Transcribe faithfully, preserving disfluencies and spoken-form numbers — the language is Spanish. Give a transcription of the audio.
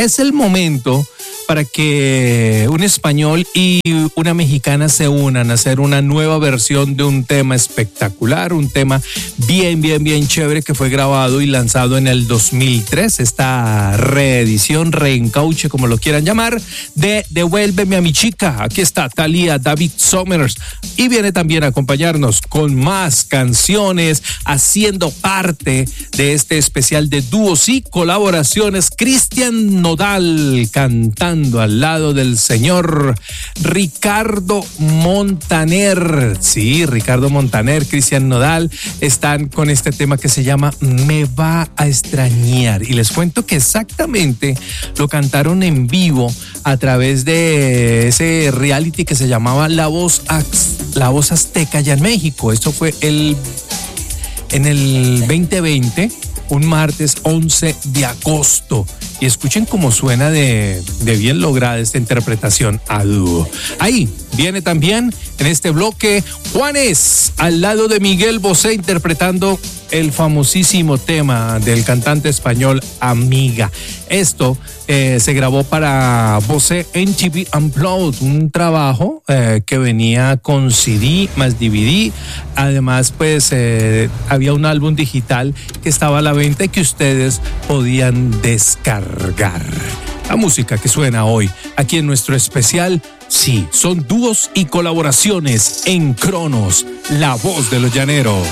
es el momento para que un español y una mexicana se unan a hacer una nueva versión de un tema espectacular, un tema bien, bien, bien chévere que fue grabado y lanzado en el dos mil tres, esta reedición, reencauche, como lo quieran llamar, de Devuélveme a mi chica. Aquí está Thalía, David Summers, y viene también a acompañarnos con más canciones, haciendo parte de este especial de dúos y colaboraciones, Cristian Nodal cantando al lado del señor Ricardo Montaner. Sí, Ricardo Montaner, Cristian Nodal están con este tema que se llama Me va a extrañar. Y les cuento que exactamente lo cantaron en vivo a través de ese reality que se llamaba La Voz, La Voz Azteca allá en México. Esto fue el, en el veinte veinte, un martes once de agosto. Y escuchen cómo suena de, de bien lograda esta interpretación a dúo. Ahí viene también en este bloque Juanes, al lado de Miguel Bosé, interpretando el famosísimo tema del cantante español Amiga. Esto eh, se grabó para Bosé M T V Unplugged, un trabajo eh, que venía con C D más D V D. Además, pues eh, había un álbum digital que estaba a la venta y que ustedes podían descargar. La música que suena hoy aquí en nuestro especial, sí, son dúos y colaboraciones en Cronos, la voz de los llaneros.